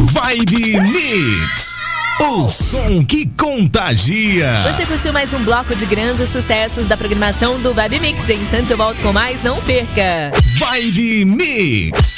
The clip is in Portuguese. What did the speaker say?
Vibe Mix, o som que contagia. Você curtiu mais um bloco de grandes sucessos da programação do Vibe Mix. Em instantes eu volto com mais, não perca. Vibe Mix.